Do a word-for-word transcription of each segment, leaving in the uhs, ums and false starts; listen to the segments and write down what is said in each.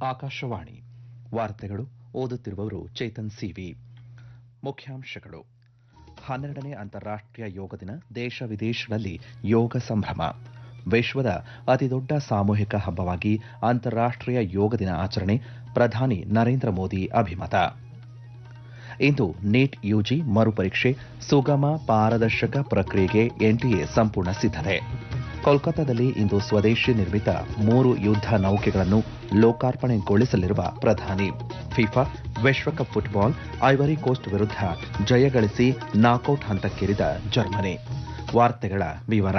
ಆಕಾಶವಾಣಿ ವಾರ್ತೆಗಳು ಓದುತ್ತಿರುವವರು ಚೇತನ್ ಸಿವಿ. ಮುಖ್ಯಾಂಶಗಳು: ಹನ್ನೆರಡನೇ ಅಂತಾರಾಷ್ಟ್ರೀಯ ಯೋಗ ದಿನ, ದೇಶ ವಿದೇಶಗಳಲ್ಲಿ ಯೋಗ ಸಂಭ್ರಮ. ವಿಶ್ವದ ಅತಿದೊಡ್ಡ ಸಾಮೂಹಿಕ ಹಬ್ಬವಾಗಿ ಅಂತಾರಾಷ್ಟ್ರೀಯ ಯೋಗ ದಿನ ಆಚರಣೆ, ಪ್ರಧಾನಿ ನರೇಂದ್ರ ಮೋದಿ ಅಭಿಮತ. ಇಂದು ನೀಟ್ ಯುಜಿ ಮರುಪರೀಕ್ಷೆ, ಸುಗಮ ಪಾರದರ್ಶಕ ಪ್ರಕ್ರಿಯೆಗೆ ಎನ್ಟಿಎ ಸಂಪೂರ್ಣ ಸಿದ್ದತೆ. ಕೋಲ್ಕತ್ತಾದಲ್ಲಿ ಇಂದು ಸ್ವದೇಶಿ ನಿರ್ಮಿತ ಮೂರು ಯುದ್ಧ ನೌಕೆಗಳನ್ನು ಲೋಕಾರ್ಪಣೆಗೊಳಿಸಲಿರುವ ಪ್ರಧಾನಿ. ಫಿಫಾ ವಿಶ್ವಕಪ್ ಫುಟ್ಬಾಲ್, ಐವರಿ ಕೋಸ್ಟ್ ವಿರುದ್ಧ ಜಯಗಳಿಸಿ ನಾಕೌಟ್ ಹಂತಕ್ಕೇರಿದ ಜರ್ಮನಿ. ವಾರ್ತೆಗಳ ವಿವರ.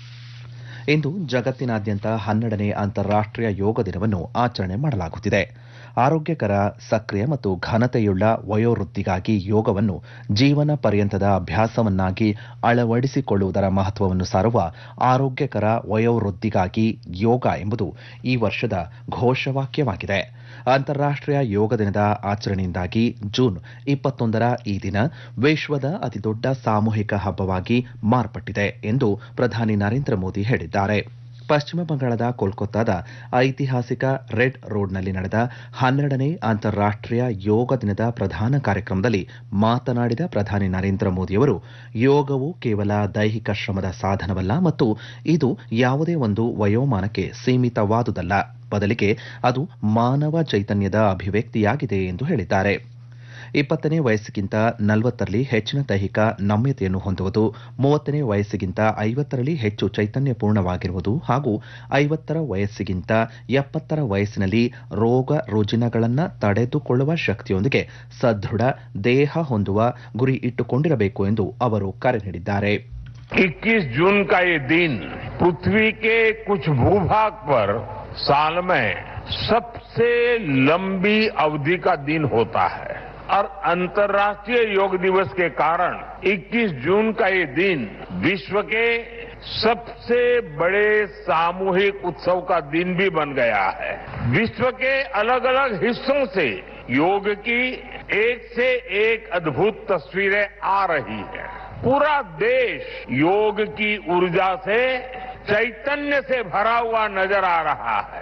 ಇಂದು ಜಗತ್ತಿನಾದ್ಯಂತ ಹನ್ನೆರಡನೇ ಅಂತಾರಾಷ್ಟ್ರೀಯ ಯೋಗ ದಿನವನ್ನು ಆಚರಣೆ ಮಾಡಲಾಗುತ್ತಿದೆ. ಆರೋಗ್ಯಕರ, ಸಕ್ರಿಯ ಮತ್ತು ಘನತೆಯುಳ್ಳ ವಯೋವೃದ್ಧಿಗಾಗಿ ಯೋಗವನ್ನು ಜೀವನ ಪರ್ಯಂತದ ಅಭ್ಯಾಸವನ್ನಾಗಿ ಅಳವಡಿಸಿಕೊಳ್ಳುವುದರ ಮಹತ್ವವನ್ನು ಸಾರುವ ಆರೋಗ್ಯಕರ ವಯೋವೃದ್ಧಿಗಾಗಿ ಯೋಗ ಎಂಬುದು ಈ ವರ್ಷದ ಘೋಷವಾಕ್ಯವಾಗಿದೆ. ಅಂತಾರಾಷ್ಟ್ರೀಯ ಯೋಗ ದಿನದ ಆಚರಣೆಯಿಂದಾಗಿ ಜೂನ್ ಇಪ್ಪತ್ತೊಂದರ ಈ ದಿನ ವಿಶ್ವದ ಅತಿದೊಡ್ಡ ಸಾಮೂಹಿಕ ಹಬ್ಬವಾಗಿ ಮಾರ್ಪಟ್ಟಿದೆ ಎಂದು ಪ್ರಧಾನಿ ನರೇಂದ್ರ ಮೋದಿ ಹೇಳಿದ್ದಾರೆ. ಪಶ್ಚಿಮ ಬಂಗಾಳದ ಕೋಲ್ಕತ್ತಾದ ಐತಿಹಾಸಿಕ ರೆಡ್ ರೋಡ್ನಲ್ಲಿ ನಡೆದ ಹನ್ನೆರಡನೇ ಅಂತಾರಾಷ್ಟ್ರೀಯ ಯೋಗ ದಿನದ ಪ್ರಧಾನ ಕಾರ್ಯಕ್ರಮದಲ್ಲಿ ಮಾತನಾಡಿದ ಪ್ರಧಾನಿ ನರೇಂದ್ರ ಮೋದಿಯವರು, ಯೋಗವು ಕೇವಲ ದೈಹಿಕ ಶ್ರಮದ ಸಾಧನವಲ್ಲ ಮತ್ತು ಇದು ಯಾವುದೇ ಒಂದು ವಯೋಮಾನಕ್ಕೆ ಸೀಮಿತವಾದುದಲ್ಲ, ಬದಲಿಗೆ ಅದು ಮಾನವ ಚೈತನ್ಯದ ಅಭಿವ್ಯಕ್ತಿಯಾಗಿದೆ ಎಂದು ಹೇಳಿದ್ದಾರೆ. ಇಪ್ಪತ್ತನೇ ವಯಸ್ಸಿಗಿಂತ ನಲವತ್ತರಲ್ಲಿ ಹೆಚ್ಚಿನ ದೈಹಿಕ ನಮ್ಯತೆಯನ್ನು ಹೊಂದುವುದು, ಮೂವತ್ತನೇ ವಯಸ್ಸಿಗಿಂತ ಐವತ್ತರಲ್ಲಿ ಹೆಚ್ಚು ಚೈತನ್ಯಪೂರ್ಣವಾಗಿರುವುದು ಹಾಗೂ ಐವತ್ತರ ವಯಸ್ಸಿಗಿಂತ ಎಪ್ಪತ್ತರ ವಯಸ್ಸಿನಲ್ಲಿ ರೋಗ ರುಜಿನಗಳನ್ನು ತಡೆದುಕೊಳ್ಳುವ ಶಕ್ತಿಯೊಂದಿಗೆ ಸದೃಢ ದೇಹ ಹೊಂದುವ ಗುರಿ ಇಟ್ಟುಕೊಂಡಿರಬೇಕು ಎಂದು ಅವರು ಕರೆ ನೀಡಿದ್ದಾರೆ. इक्कीस जून का ये दिन पृथ्वी के कुछ भूभाग पर साल में सबसे लंबी अवधि का दिन होता है और अंतर्राष्ट्रीय योग दिवस के कारण इक्कीस जून का ये दिन विश्व के सबसे बड़े सामूहिक उत्सव का दिन भी बन गया है. विश्व के अलग अलग हिस्सों से योग की एक से एक अद्भुत तस्वीरें आ रही हैं. पूरा देश योग की ऊर्जा से, चैतन्य से भरा हुआ नजर आ रहा है.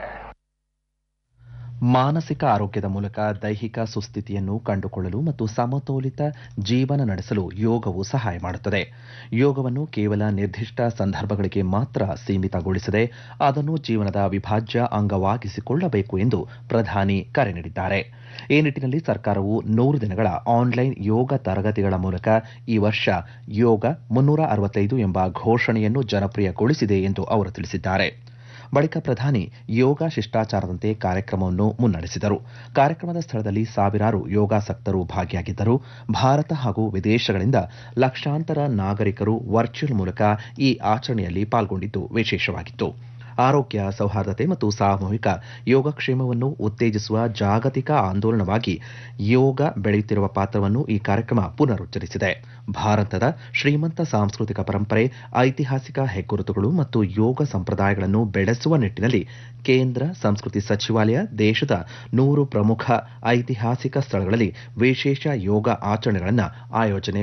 ಮಾನಸಿಕ ಆರೋಗ್ಯದ ಮೂಲಕ ದೈಹಿಕ ಸುಸ್ಥಿತಿಯನ್ನು ಕಂಡುಕೊಳ್ಳಲು ಮತ್ತು ಸಮತೋಲಿತ ಜೀವನ ನಡೆಸಲು ಯೋಗವು ಸಹಾಯ ಮಾಡುತ್ತದೆ. ಯೋಗವನ್ನು ಕೇವಲ ನಿರ್ದಿಷ್ಟ ಸಂದರ್ಭಗಳಿಗೆ ಮಾತ್ರ ಸೀಮಿತಗೊಳಿಸದೆ ಅದನ್ನು ಜೀವನದ ಅವಿಭಾಜ್ಯ ಅಂಗವಾಗಿಸಿಕೊಳ್ಳಬೇಕು ಎಂದು ಪ್ರಧಾನಿ ಕರೆ ನೀಡಿದ್ದಾರೆ. ಈ ನಿಟ್ಟಿನಲ್ಲಿ ಸರ್ಕಾರವು ನೂರು ದಿನಗಳ ಆನ್ಲೈನ್ ಯೋಗ ತರಗತಿಗಳ ಮೂಲಕ ಈ ವರ್ಷ ಯೋಗ ಮುನ್ನೂರ ಅರವತ್ತೈದು ಎಂಬ ಘೋಷಣೆಯನ್ನು ಜನಪ್ರಿಯಗೊಳಿಸಿದೆ ಎಂದು ಅವರು ತಿಳಿಸಿದ್ದಾರೆ. ಬಳಿಕ ಪ್ರಧಾನಿ ಯೋಗ ಶಿಷ್ಟಾಚಾರದಂತೆ ಕಾರ್ಯಕ್ರಮವನ್ನು ಮುನ್ನಡೆಸಿದರು. ಕಾರ್ಯಕ್ರಮದ ಸ್ಥಳದಲ್ಲಿ ಸಾವಿರಾರು ಯೋಗಾಸಕ್ತರು ಭಾಗಿಯಾಗಿದ್ದರು. ಭಾರತ ಹಾಗೂ ವಿದೇಶಗಳಿಂದ ಲಕ್ಷಾಂತರ ನಾಗರಿಕರು ವರ್ಚುವಲ್ ಮೂಲಕ ಈ ಆಚರಣೆಯಲ್ಲಿ ಪಾಲ್ಗೊಂಡಿದ್ದು ವಿಶೇಷವಾಗಿತ್ತು. ಆರೋಗ್ಯ, ಸೌಹಾರ್ದತೆ ಮತ್ತು ಸಾಮೂಹಿಕ ಯೋಗಕ್ಷೇಮವನ್ನು ಉತ್ತೇಜಿಸುವ ಜಾಗತಿಕ ಆಂದೋಲನವಾಗಿ ಯೋಗ ಬೆಳೆಯುತ್ತಿರುವ ಪಾತ್ರವನ್ನು ಈ ಕಾರ್ಯಕ್ರಮ ಪುನರುಚ್ಚರಿಸಿದೆ. ಭಾರತದ ಶ್ರೀಮಂತ ಸಾಂಸ್ಕೃತಿಕ ಪರಂಪರೆ, ಐತಿಹಾಸಿಕ ಹೆಗ್ಗುರುತುಗಳು ಮತ್ತು ಯೋಗ ಸಂಪ್ರದಾಯಗಳನ್ನು ಬೆಳೆಸುವ ನಿಟ್ಟಿನಲ್ಲಿ ಕೇಂದ್ರ ಸಂಸ್ಕೃತಿ ಸಚಿವಾಲಯ ದೇಶದ ನೂರು ಪ್ರಮುಖ ಐತಿಹಾಸಿಕ ಸ್ಥಳಗಳಲ್ಲಿ ವಿಶೇಷ ಯೋಗ ಆಚರಣೆಗಳನ್ನು ಆಯೋಜನೆ